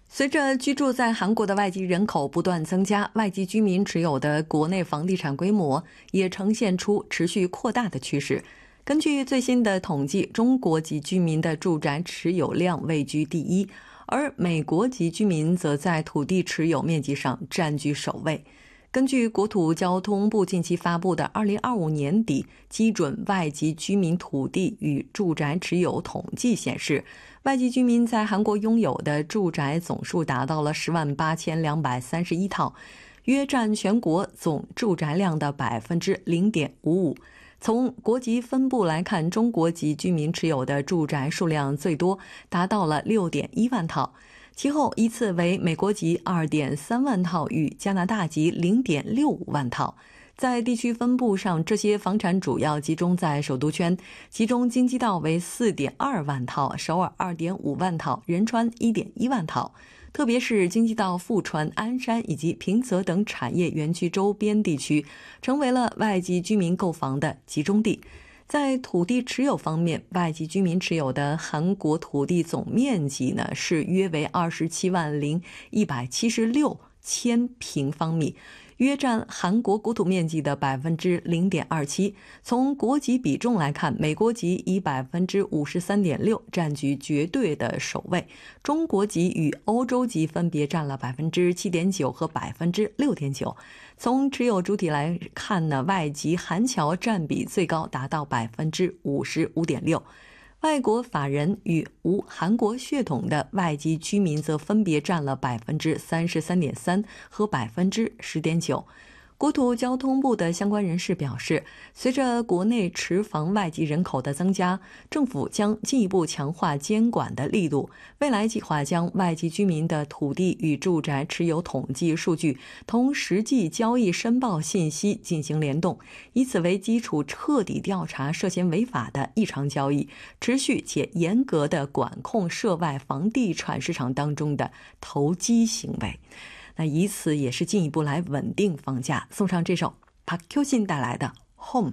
随着居住在韩国的外籍人口不断增加，外籍居民持有的国内房地产规模也呈现出持续扩大的趋势。根据最新的统计，中国籍居民的住宅持有量位居第一，而美国籍居民则在土地持有面积上占据首位。根据国土交通部近期发布的2025年底基准外籍居民土地与住宅持有统计显示，外籍居民在韩国拥有的住宅总数达到了108231套，约占全国总住宅量的 0.55%。从国籍分布来看，中国籍居民持有的住宅数量最多，达到了6.1万套，其后依次为美国籍 2.3万套与加拿大籍 0.65万套。在地区分布上，这些房产主要集中在首都圈，其中京畿道为 4.2万套，首尔 2.5万套，仁川 1.1万套。特别是京畿道富川、鞍山以及平泽等产业园区周边地区，成为了外籍居民购房的集中地。在土地持有方面，外籍居民持有的韩国土地总面积呢是约为27.176万平方米，约占韩国国土面积的 0.27%。 从国籍比重来看，美国籍以 53.6% 占据绝对的首位，中国籍与欧洲籍分别占了 7.9% 和 6.9%。 从持有主体来看呢，外籍韩侨占比最高，达到 55.6%。外国法人与无韩国血统的外籍居民则分别占了 33.3% 和 10.9%。 国土交通部的相关人士表示，随着国内持房外籍人口的增加，政府将进一步强化监管的力度，未来计划将外籍居民的土地与住宅持有统计数据同实际交易申报信息进行联动，以此为基础彻底调查涉嫌违法的异常交易，持续且严格地管控涉外房地产市场当中的投机行为。那以此也是进一步来稳定房价。送上这首 박효신 带来的 Home。